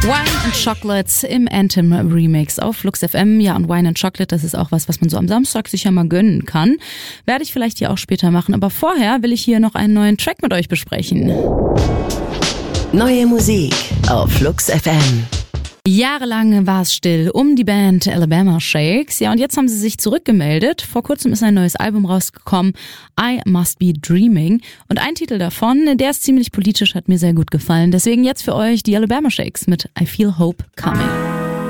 Wine and Chocolates im Anthem Remix auf Flux FM. Ja, und Wine and Chocolate, das ist auch was man so am Samstag sich ja mal gönnen kann. Werde ich vielleicht hier auch später machen. Aber vorher will ich hier noch einen neuen Track mit euch besprechen. Neue Musik auf Flux FM. Jahrelang war es still um die Band Alabama Shakes. Ja, und jetzt haben sie sich zurückgemeldet. Vor kurzem ist ein neues Album rausgekommen, I Must Be Dreaming. Und ein Titel davon, der ist ziemlich politisch, hat mir sehr gut gefallen. Deswegen jetzt für euch die Alabama Shakes mit I Feel Hope Coming.